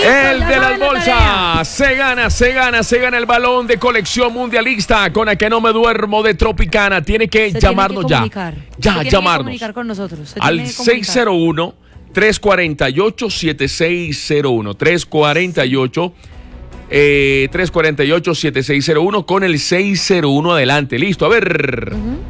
El de las bolsas. Se gana el balón de colección mundialista con el que no me duermo de Tropicana. Tiene que llamarnos ya. Ya, llamarnos. Comunicar con nosotros. Al 601-348-7601. 348-7601 con el 601 adelante. Listo, a ver.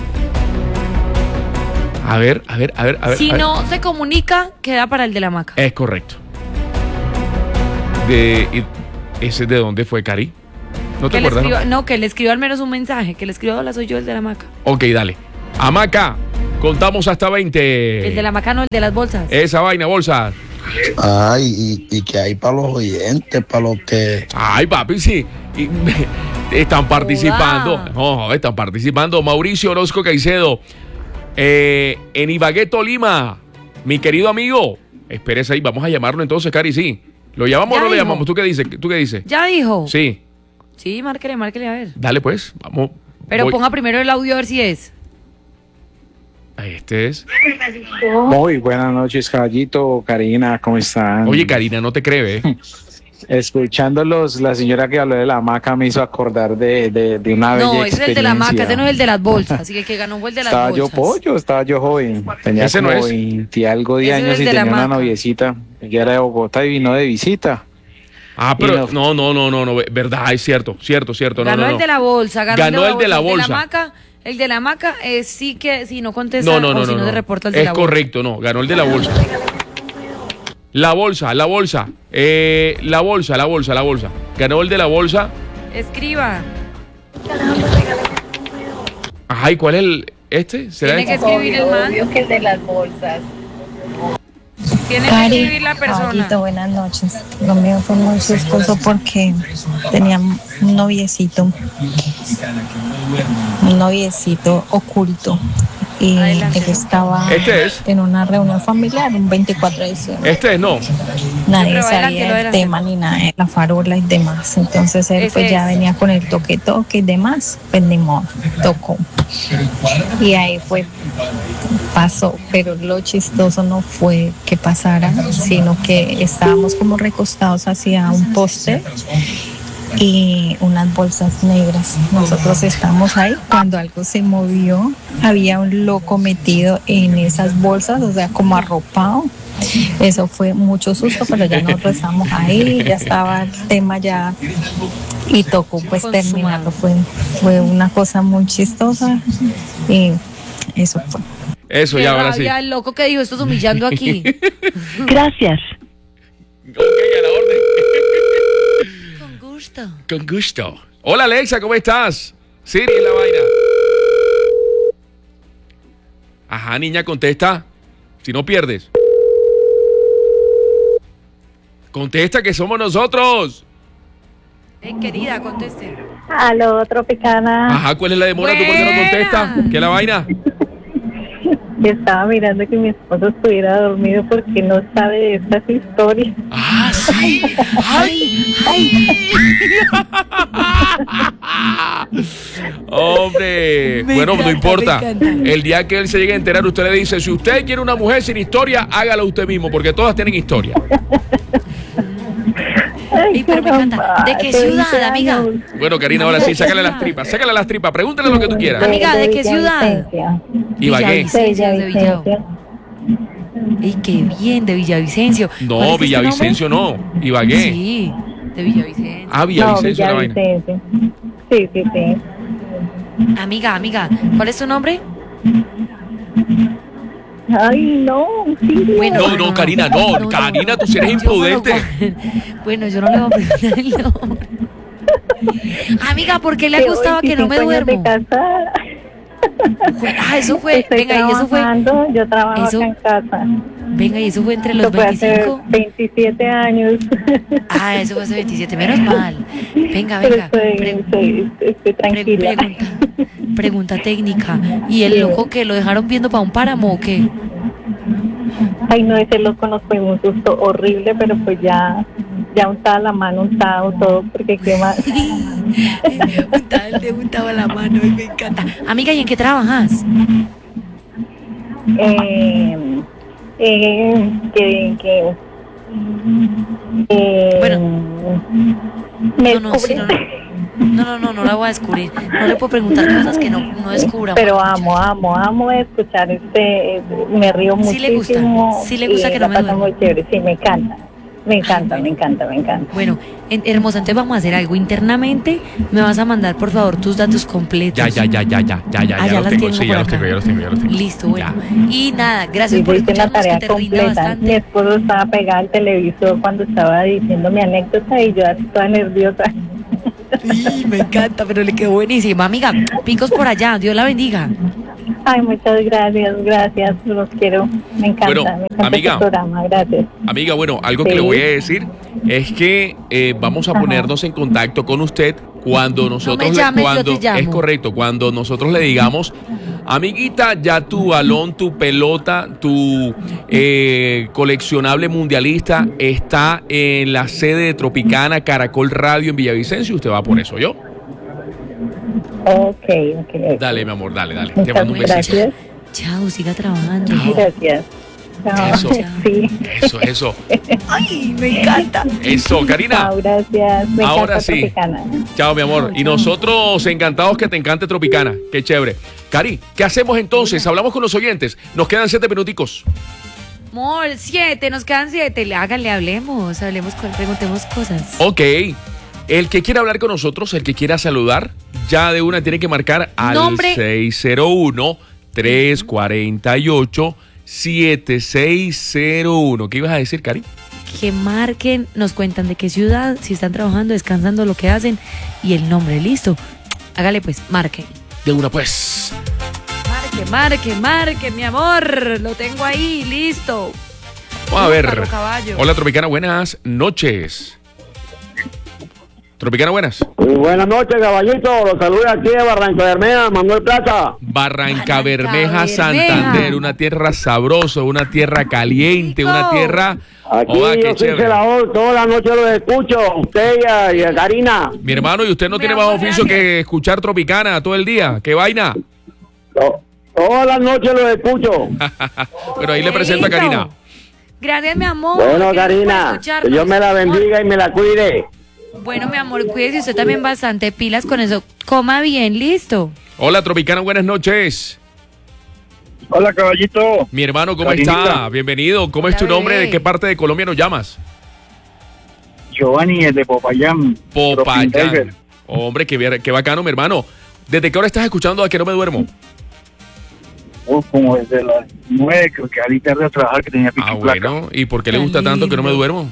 A ver. Si no se comunica, queda para el de la hamaca. Es correcto. ¿Ese de dónde fue, Cari? ¿No te acuerdas? No, que le escriba al menos un mensaje. Que le escriba, hola, soy yo, el de la hamaca. Ok, dale. Hamaca, contamos hasta 20. El de la hamaca, no, el de las bolsas. Esa vaina, bolsa. Ay, y que hay para los oyentes, para los que... Ay, papi, sí. Están participando. No, están participando. Mauricio Orozco Caicedo. En Ibagué, Tolima. Mi querido amigo. Espérese ahí, vamos a llamarlo entonces, Cari, sí. ¿Lo llamamos o no lo llamamos? ¿Tú qué dices? ¿Ya dijo? Sí. Sí, márquele, a ver. Dale, pues, vamos. Pero ponga primero el audio a ver si es. Este es. Muy buenas noches, caballito. Karina, ¿cómo están? Oye, Karina, no te cree, Escuchándolos, la señora que habló de la hamaca me hizo acordar de una bella experiencia. No, ese es el de la hamaca, ese no es el de las bolsas. Así que el que ganó fue el de las bolsas. Estaba yo joven. Tenía ese como no es. 20 y algo de Ese años es y el de la tenía una hamaca. noviecita. Ella era de Bogotá y vino de visita. Ah, pero no, verdad, es cierto. Ganó el de la bolsa, ganó el de la bolsa. El de la hamaca sí que si no contesta no, o si no se reporta el de la bolsa. Es correcto, no, ganó el de la bolsa. La bolsa. La bolsa. Ganó el de la bolsa. Escriba. Ajá, ¿y cuál es el ¿Será Tiene que este? escribir el man. Obvio que el de las bolsas. Tiene que escribir la persona. Caballito, buenas noches. Lo mío fue muy chistoso porque tenía un noviecito oculto. Y Adelante. él estaba Este es. en una reunión familiar un 24 de diciembre. No. Nadie Pero sabía adelante, el adelante. tema ni nada de la farola y demás. Entonces él Ese pues ya es. venía con el toque y demás. Pues ni modo, tocó. Y ahí fue, pasó. Pero lo chistoso no fue que pasara, sino que estábamos como recostados hacia un poste y unas bolsas negras. Nosotros estamos ahí cuando algo se movió. Había un loco metido en esas bolsas, o sea, como arropado. Eso fue mucho susto, pero ya nosotros estamos ahí, ya estaba el tema ya y tocó pues terminarlo. Fue una cosa muy chistosa y eso fue. Eso, Qué ya, ahora sí. rabia, el loco que dijo, esto es humillando aquí. Gracias. Ok, a la orden. Con gusto. Con gusto. Hola, Alexa, ¿cómo estás? Siri, en la vaina. Ajá, niña, contesta. Si no pierdes. Contesta que somos nosotros. Querida, conteste. Aló, Tropicana. Ajá, ¿cuál es la demora? ¿Tú por qué no Buena. contestas? ¿Qué es la vaina? Estaba mirando que mi esposo estuviera dormido porque no sabe de estas historias. Ah, sí. Ay. Hombre. Bueno, no importa. me encanta. El día que él se llegue a enterar, usted le dice, si usted quiere una mujer sin historia, hágala usted mismo, porque todas tienen historia. Ey, pero me encanta. ¿De qué ciudad, amiga? Bueno, Karina, ahora sí, sácale las tripas. Pregúntale lo que tú quieras. Amiga, ¿de qué ciudad? Ibagué. Villavicencio, de Villao. Ey, qué bien, de Villavicencio. ¿Cuál No, es este Villavicencio nombre? no. Ibagué. Sí, de Villavicencio. Ah, Villavicencio la vaina. Sí. Amiga, ¿cuál es tu nombre? Ay, no, sí. Bueno, No, Karina, no. Karina, tú sí eres Yo no lo imprudente. Bueno, yo no le voy a preguntar el nombre. Amiga, ¿por qué le gustaba que no me duermo? Eso fue. Venga, y eso fue. Yo trabajo eso- acá en casa. Venga, y eso fue entre los Eso fue hace 25. 27 años. Eso fue hace 27, menos mal. Venga. Pero estoy tranquila. Pregunta técnica. ¿Y el loco que lo dejaron viendo para un páramo o qué? Ay, no, ese loco nos fue un susto horrible, pero pues ya untaba la mano, untado todo, porque qué más. Untaba la mano, me encanta. Amiga, ¿y en qué trabajas? Que Bueno. ¿Me No, sí, descubres? no la voy a descubrir. No le puedo preguntar cosas que no descubra. Pero amo escuchar me río Sí le gusta, muchísimo. sí le gusta y que la no me paso duerma. muy chévere, sí, me encanta. Me encanta. Bueno, hermosa, entonces vamos a hacer algo. Internamente me vas a mandar, por favor, tus datos completos. Ya ya los tengo, sí, ya los tengo. Listo, bueno. Y nada, gracias Sí, por hice una escucharnos, tarea que te rinda completa. Mi bastante. esposo estaba pegado al televisor cuando estaba diciendo mi anécdota y yo así toda nerviosa. Sí, me encanta, pero le quedó buenísima. Amiga, picos por allá, Dios la bendiga. Ay, muchas gracias, los quiero. Me encanta, Bueno, me encanta amiga. este programa, gracias. Amiga, bueno, algo que Sí. le voy a decir es que vamos a ponernos en contacto con usted cuando nosotros llames, yo te llamo. es correcto, cuando nosotros le digamos, amiguita, ya tu balón, tu pelota, tu coleccionable mundialista está en la sede de Tropicana Caracol Radio en Villavicencio, usted va por eso, ¿yo? Ok. Dale, mi amor, dale. Te Muchas mando un besito. gracias. Chao, siga trabajando. Gracias. Chao. Eso. Sí. Eso. Ay, me encanta. Eso, Karina. Chao, gracias. Me Ahora encanta sí. Tropicana. Chao, mi amor. Y nosotros encantados que te encante Tropicana. Qué chévere. Cari, ¿qué hacemos entonces? Hablamos con los oyentes. Nos quedan 7 minuticos. Amor, 7, nos quedan 7. Háganle, hablemos, preguntemos cosas. Ok. El que quiera hablar con nosotros, el que quiera saludar, ya de una tiene que marcar al Nombre. 601-348-7601. ¿Qué ibas a decir, Cari? Que marquen, nos cuentan de qué ciudad, si están trabajando, descansando, lo que hacen y el nombre, listo. Hágale pues, marque. De una, pues. Marque, mi amor. Lo tengo ahí, listo. Vamos a ver. Carlos Caballo. Hola, Tropicana, buenas noches. Tropicana, buenas. Buenas noches, caballito. Los saluda aquí de Barranca Bermeja, Manuel Plata. Barranca Bermeja, Bermeja. Santander, una tierra sabrosa, una tierra caliente, Rico. una tierra... Aquí Oiga, qué yo soy chévere. celador, toda la noche los escucho. Usted y a Karina. Mi hermano, ¿y usted no Mi tiene más amor, oficio gracias. que escuchar Tropicana todo el día? ¿Qué vaina? Todas las noches los escucho. Pero ahí le presento a Listo. Karina. Gracias, mi amor. Bueno, Gracias por Karina, que escucharnos. Dios me la bendiga y me la cuide. Bueno, mi amor, cuídese usted también bastante pilas con eso. Coma bien, listo. Hola, Tropicana, buenas noches. Hola, caballito. Mi hermano, ¿cómo Karinita. está? Bienvenido. ¿Cómo es Hola, tu nombre? bebé. ¿De qué parte de Colombia nos llamas? Giovanni, el de Popayán. Popayán. Driver. Hombre, qué bacano, mi hermano. ¿Desde qué hora estás escuchando A Que No Me Duermo? Como desde las 9, creo que salí tarde a trabajar, que tenía pico Ah, y placa. bueno. ¿Y por qué le Qué gusta tanto Que No Me lindo. Duermo?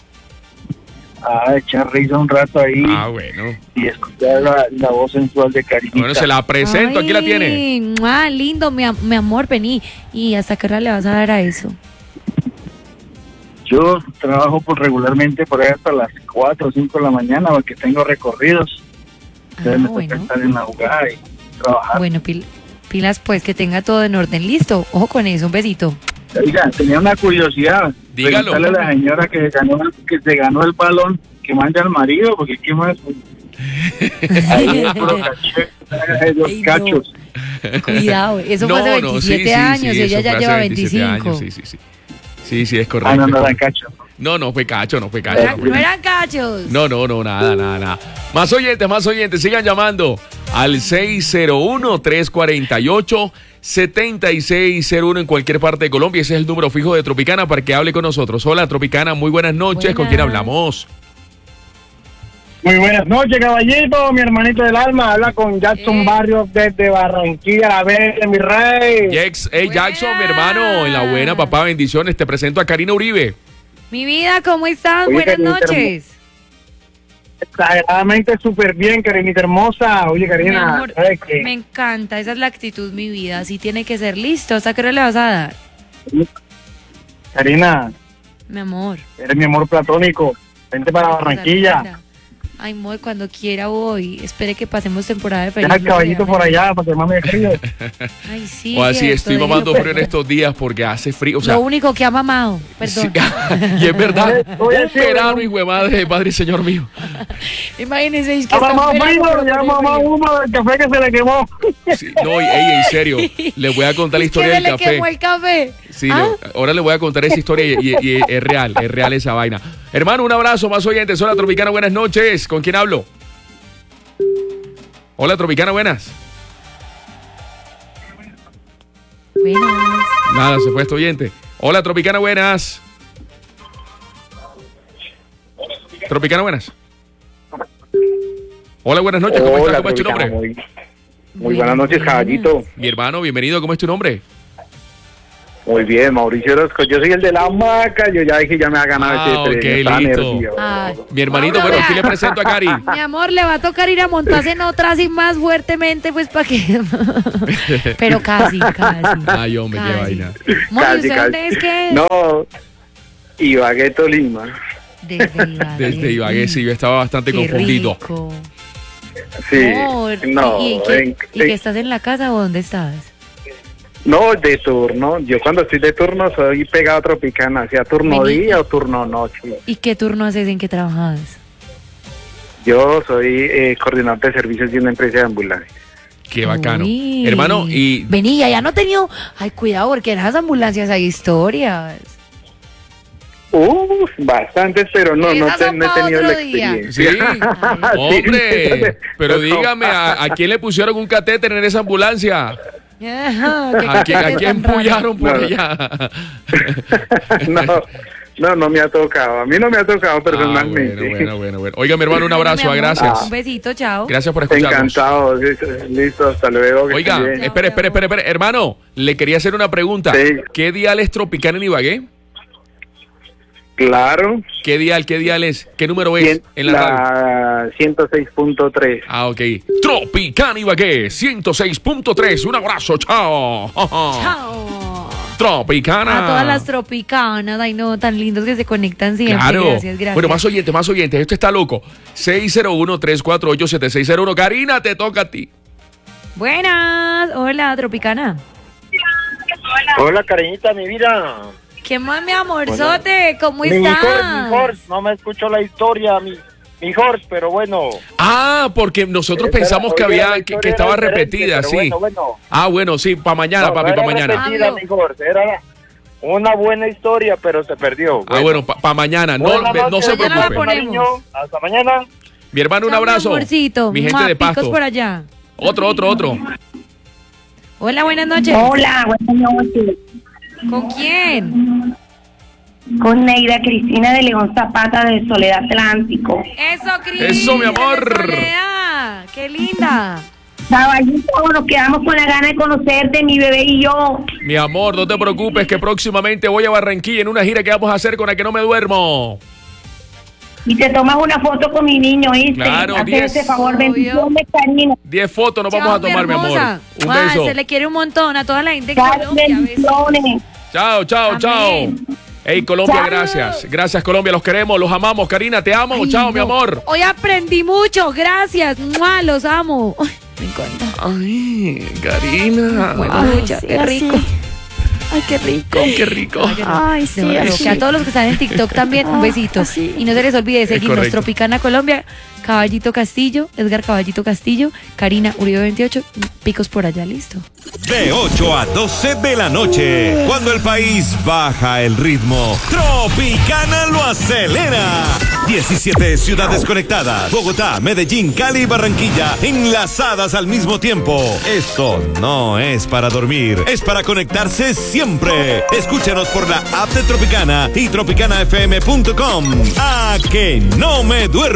Echar risa un rato ahí Ah, bueno. y escuchar la voz sensual de Karinita. Bueno, se la presento. Aquí la tiene. Ah, lindo, mi amor, vení. ¿Y hasta qué hora le vas a dar a eso? Yo trabajo regularmente por ahí hasta las 4 o 5 de la mañana porque tengo recorridos. Entonces me toca bueno. estar en la jugada y trabajar. Bueno, pilas pues, que tenga todo en orden. Listo, ojo con eso, un besito. Oiga, tenía una curiosidad. Dígalo. Preguntarle a la señora que se ganó el balón que manda al marido, porque ¿qué más? Ahí es puro caché, los Ay, no. cachos. Cuidado, eso fue hace 27 años y ella eso ya fue lleva hace 27 25. años, sí. Sí, es correcto. No dan cacho. No fue cacho. No eran cachos. No, nada. Más oyentes, sigan llamando al 601-348-7601 en cualquier parte de Colombia. Ese es el número fijo de Tropicana para que hable con nosotros. Hola, Tropicana, muy buenas noches. ¿Con quién Buenas. hablamos? Muy buenas noches, caballito, mi hermanito del alma. Habla con Jackson Barrios desde Barranquilla, la Verde, mi rey. Jackson, mi hermano, en la buena, papá, bendiciones. Te presento a Karina Uribe. Mi vida, ¿cómo estás? Oye, Buenas Karinita, noches. Exageradamente súper bien, Karinita hermosa. Oye, Mi Karina, amor, ¿sabes qué? me encanta, esa es la actitud, mi vida. Así tiene que ser. Listo, ¿hasta qué hora le vas a dar? Karina, Mi amor. eres mi amor platónico. Vente para Barranquilla. Ay, amor, cuando quiera voy. Espere que pasemos temporada de Deja feliz. el caballito por allá para que mame frío. Ay, sí. O así, cierto, estoy mamando déjelo, frío en estos días porque hace frío. O sea, Lo único que ha mamado, sí, perdón. y es verdad, Oye, un sí, verano, bueno. hijo de madre y señor mío. Imagínense, es que Ya está mamá un verano, frío, pero ya con mamá frío. humo del café que se le quemó. Sí, no, ey, en serio, les voy a contar la Es que historia se del le café. quemó el café. Sí, ahora le voy a contar esa historia y es real esa vaina. Hermano, un abrazo, más oyentes. Hola, Tropicana, buenas noches. ¿Con quién hablo? Hola, Tropicana, buenas. Buenas. Nada, se fue este oyente. Hola, Tropicana, buenas. Tropicana, buenas. Hola, buenas noches. ¿Cómo estás? ¿Cómo es tu nombre? Muy buenas noches, caballito. Mi hermano, bienvenido. ¿Cómo es tu nombre? Muy bien, Mauricio Orozco. Yo soy el de la hamaca. Yo ya dije, ya me ha ganado ok, listo. Mi hermanito, bueno, aquí le presento a Cari. Mi amor, le va a tocar ir a montarse en otra así más fuertemente, pues, para que... Pero casi. Ay, hombre, qué vaina. Moni, ¿usted dónde es que es? No, Ibagué, Tolima. Desde Ibagué, sí, yo estaba bastante confundido. Rico. Sí. ¿Y que estás en la casa o dónde estás? No, de turno. Yo cuando estoy de turno soy pegado a Tropicana, sea turno día o turno noche. ¿Y qué turno haces? ¿En qué trabajas? Yo soy coordinador de servicios de una empresa de ambulancia. Qué bacano. Uy. Hermano, y... Vení, ya no he tenido... Ay, cuidado, porque en las ambulancias hay historias. Bastantes, pero no he tenido la experiencia. Sí, hombre, pero dígame, ¿a quién le pusieron un catéter en esa ambulancia? ¿A quién empujaron por allá? No me ha tocado. A mí no me ha tocado personalmente. Bueno. Oiga, mi hermano, un abrazo, gracias. Un besito, chao. Gracias por escucharnos. Encantado. Listo, hasta luego. Oiga, espere. Hermano, le quería hacer una pregunta. Sí. ¿Qué dial es Tropicana en Ibagué? Claro. ¿Qué dial es? ¿Qué número es en la radio? 106.3. Ah, ok. Tropicana Ibagué, 106.3. Un abrazo, chao. Chao. Tropicana. A todas las tropicanas, ay no, tan lindos que se conectan siempre. Claro. Gracias. Bueno, más oyentes. Esto está loco. 601-348-7601. Karina, te toca a ti. Buenas. Hola, Tropicana. Hola, cariñita, mi vida. ¿Qué más, mi amorzote? ¿Cómo estás? Mejor, no me escuchó la historia, mejor, pero bueno. Ah, porque nosotros pensamos que estaba repetida, sí. Bueno. Ah, bueno, sí, para mañana, papi, para mañana. Repetida, mejor, era una buena historia, pero se perdió. Ah, bueno, para mañana, no se preocupe. Hasta mañana. Mi hermano, un abrazo. Amorcito. Mi gente de Pasto. Picos por allá. Otro. Hola, buenas noches. Hola, buenas noches. ¿Con quién? Con Neida Cristina de León Zapata de Soledad Atlántico. Eso, Cris. Eso, mi amor. Soledad. Qué linda. Caballito, nos quedamos con la gana de conocerte, mi bebé y yo. Mi amor, no te preocupes que próximamente voy a Barranquilla en una gira que vamos a hacer con la que no me duermo. Y te tomas una foto con mi niño, ¿viste? Claro, Hazte 10. ese favor, bendiciones, cariño. 10 fotos nos vamos a tomar, mi amor. Un beso. Se le quiere un montón a toda la gente de Colombia. Bendiciones. Chao. Hey, Colombia, Chao. Gracias. Gracias, Colombia. Los queremos, los amamos. Karina, te amo. Ay, chao, no. mi amor. Hoy aprendí mucho. Gracias. ¡Mua! Los amo. Ay, me encanta. Ay, Karina. Qué rico. Ay, qué rico. Qué rico. Ay, sí, Pero así. que a todos los que están en TikTok también, un besito. Y no se les olvide seguirnos, correcto. Tropicana Colombia, Caballito Castillo, Edgar Caballito Castillo, Karina Uribe 28, picos por allá, listo. De 8 a 12 de la noche, cuando el país baja el ritmo, Tropicana lo acelera. 17 ciudades conectadas, Bogotá, Medellín, Cali y Barranquilla, enlazadas al mismo tiempo. Esto no es para dormir, es para conectarse siempre. Escúchanos por la app de Tropicana y tropicanafm.com. A que no me duermo.